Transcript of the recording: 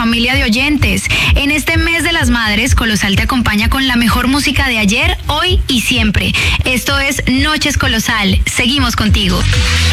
familia de oyentes. En este mes de las madres, Colosal te acompaña con la mejor música de ayer, hoy y siempre. Esto es Noches Colosal. Seguimos contigo.